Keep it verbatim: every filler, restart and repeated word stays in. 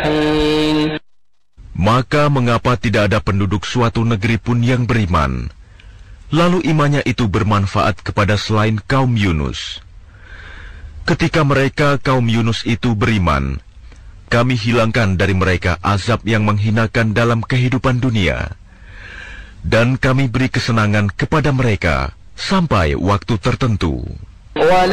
حين. Maka mengapa tidak ada penduduk suatu negeri pun yang beriman, lalu imannya itu bermanfaat kepada selain kaum Yunus? Ketika mereka kaum Yunus itu beriman, kami hilangkan dari mereka azab yang menghinakan dalam kehidupan dunia, dan kami beri kesenangan kepada mereka sampai waktu tertentu.